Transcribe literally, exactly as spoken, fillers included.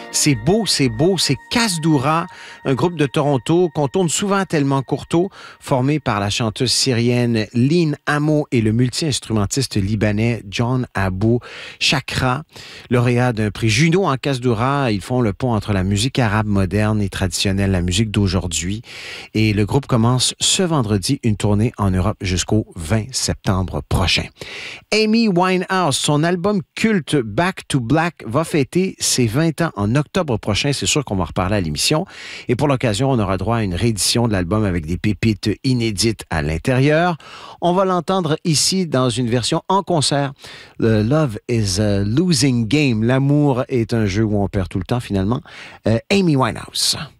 C'est beau, c'est beau, c'est Kasdoura, un groupe de Toronto qu'on tourne souvent à Tellement Courteau, formé par la chanteuse syrienne Lynn Amo et le multi-instrumentiste libanais John Abou Chakra, lauréat d'un prix Juno en Kasdoura. Ils font le pont entre la musique arabe moderne et traditionnelle, la musique d'aujourd'hui. Et le groupe commence ce vendredi une tournée en Europe jusqu'au vingt septembre prochain. Amy Winehouse, son album culte Back to Black va fêter ses vingt ans en octobre prochain. C'est sûr qu'on va en reparler à l'émission. Et pour l'occasion, on aura droit à une réédition de l'album avec des pépites inédites à l'intérieur. On va l'entendre ici dans une version en concert. The Love is a Losing Game. L'amour est un jeu où on perd tout le temps finalement. Euh, Amy Winehouse.